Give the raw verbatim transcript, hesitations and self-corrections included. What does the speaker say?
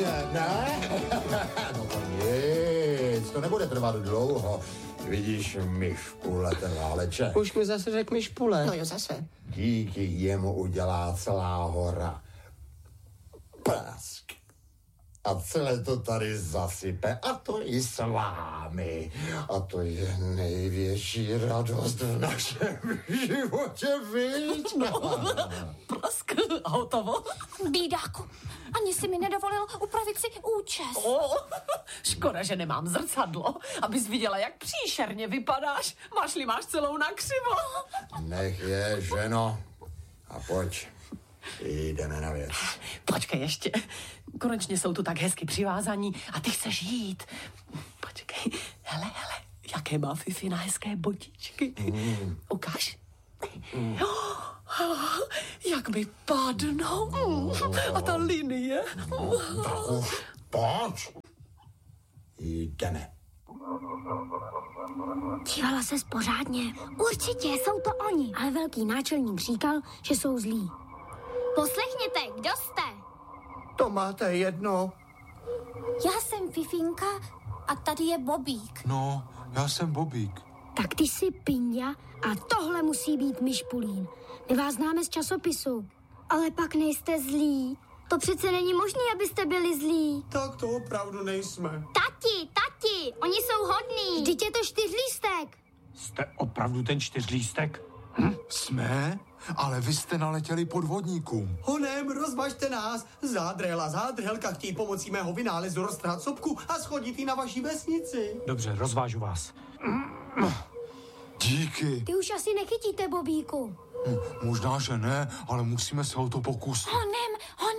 mě, ne? No to nic, to nebude trvat dlouho. Vidíš, myšpule, ten váleče. Už mi zase řekl myšpule. No jo, zase. Díky jemu udělá celá hora prask. A celé to tady zasype. A to i s vámi. A to je největší radost v našem životě, viď? Prask a hotovo. Bídáku, ani si mi nedovolil upravit si účes. Oh, škoda, že nemám zrcadlo, abys viděla, jak příšerně vypadáš. Máš-li máš celou nakřivo. Nech je, ženo. A pojď. Jdeme na věc. Počkej ještě. Konečně jsou tu tak hezky přivázaní a ty chceš jít. Počkej. Hele, hele, jaké má Fifi na hezké botičky. Mm. Ukáž. Mm. Oh, jak mi padnou. Mm. A ta linie. Mm. Tak už pojď. Jdeme. Dívala ses pořádně. Určitě jsou to oni, ale velký náčelník říkal, že jsou zlí. Poslechněte, kdo jste? To máte jedno. Já jsem Fifinka a tady je Bobík. No, já jsem Bobík. Tak ty jsi Pinďa a tohle musí být Myšpulín. My vás známe z časopisu. Ale pak nejste zlí. To přece není možné, abyste byli zlí. Tak to opravdu nejsme. Tati, tati, oni jsou hodní. Vždyť je to čtyřlístek. Jste opravdu ten čtyřlístek? Hm? Jsme? Ale vy jste naletěli podvodníkům. Honem, rozvažte nás. Zádrhela zádrhelka chtějí pomocí mého vynálezu roztrhat sopku a schodit ji na vaší vesnici. Dobře, rozvážu vás. Díky. Ty už asi nechytíte, Bobíku. Hm, možná, že ne, ale musíme se o to pokusit. Honem, honem.